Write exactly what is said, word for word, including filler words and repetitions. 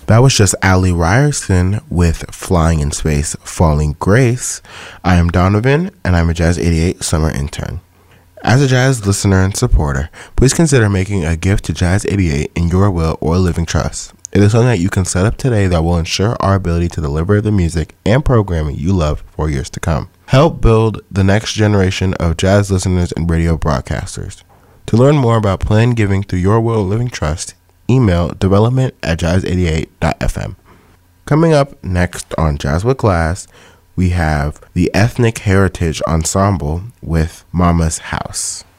That was just Ali Ryerson with Flying in Space, Falling Grace. I am Donovan, and I'm a Jazz eighty-eight summer intern. As a jazz listener and supporter, please consider making a gift to Jazz eighty-eight in your will or living trust. It is something that you can set up today that will ensure our ability to deliver the music and programming you love for years to come. Help build the next generation of jazz listeners and radio broadcasters. To learn more about planned giving through your will or living trust, email development at jazz eighty-eight dot f m. Coming up next on Jazz with Glass, we have the Ethnic Heritage Ensemble with Mama's House.